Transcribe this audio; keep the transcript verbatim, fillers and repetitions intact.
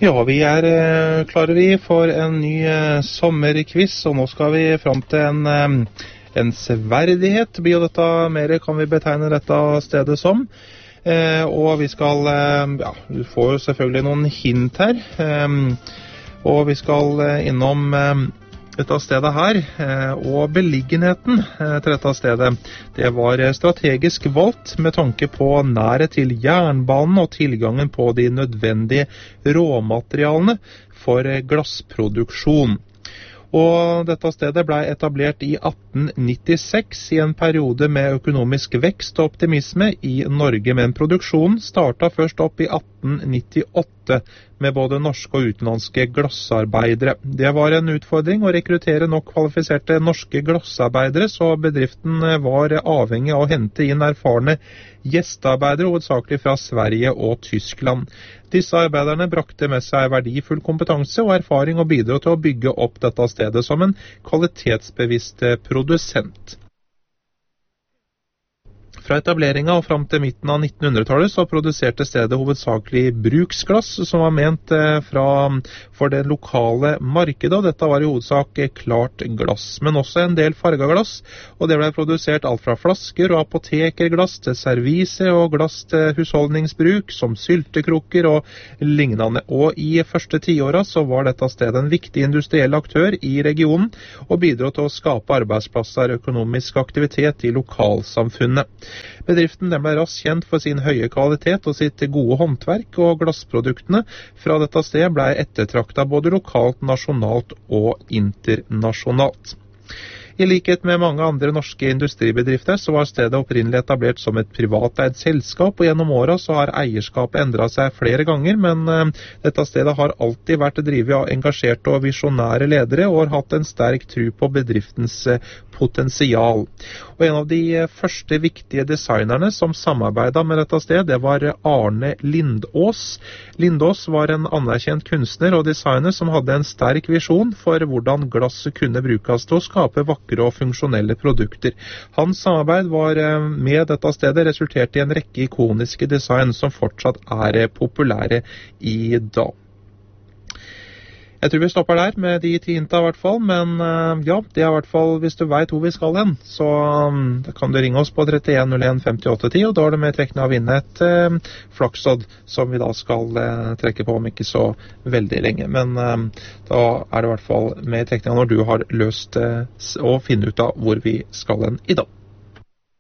Ja, vi er eh, klare vi for en ny eh, sommerquiz, og nå skal vi fram til en, eh, en severdighet. Blir jo dette mer, kan vi betegne dette stedet som. Eh, og vi skal, eh, ja, du får jo selvfølgelig noen hint her. Eh, og vi skal eh, innom eh, dette stedet her, eh, og beliggenheten eh, til dette stedet. Det var eh, strategisk valgt med tanke på nærhet til jernbanen og tilgangen på de nødvendige råmaterialene for eh, glassproduksjon. Og dette stedet ble etablert i atten nittiseks i en periode med økonomisk vekst og optimisme i Norge, men produksjonen startet først opp i atten nittiåtte med både norske og utenlandske glassarbeidere. Det var en utfordring å rekruttere nok kvalifiserte norske glassarbeidere, så bedriften var avhengig av å hente inn erfarne gjestearbeidere, hovedsakelig fra Sverige og Tyskland. Disse arbeiderne brakte med seg verdifull kompetanse og erfaring og bidro til å bygge opp dette stedet som en kvalitetsbevisst produsent. Fra etableringen og fram til midten av nittenhundretallet så produserte stedet hovedsakelig bruksglass som var ment fra, for det lokale markedet, og dette var i hovedsak klart glass, men også en del farget glass, og det ble produsert alt fra flasker og apotekerglass til servise og glass til husholdningsbruk, som syltekrukker og lignende. Og i første tiåra så var dette stedet en viktig industriell aktør i regionen, og bidro til å skape arbeidsplasser og økonomisk aktivitet i lokalsamfunnet. Bedriften den ble raskt kjent for sin høye kvalitet og sitt gode håndverk, og glassproduktene fra dette stedet ble ettertraktet både lokalt, nasjonalt og internasjonalt. I likhet med mange andre norske industribedrifter så var stedet opprinnelig etablert som et privateid selskap, og gjennom åra så har eierskapet endret seg flere ganger, men uh, dette stedet har alltid vært drevet av engasjerte og visjonære ledere og har hatt en sterk tro på bedriftens uh, potensial. Og en av de uh, første viktige designerne som samarbeidet med dette stedet, det var Arne Lindås. Lindås var en anerkjent kunstner og designer som hadde en sterk visjon for hvordan glass kunne brukes til å skape vakre og funksjonelle produkter. Hans samarbeid var med dette stedet resultert i en rekke ikoniske design som fortsatt er populære i dag. Jeg tror vi stopper der med de ti hinta i hvert fall, men ja, det er i hvert fall, hvis du vet hvor vi skal hen, så kan du ringe oss på trettien null en femtiåtte ti, og da er det med trekning av vinne et eh, flaksodd som vi da skal eh, trekke på om ikke så veldig lenge. Men eh, da er det i hvert fall med trekning når du har løst eh, å finne ut av hvor vi skal hen i dag.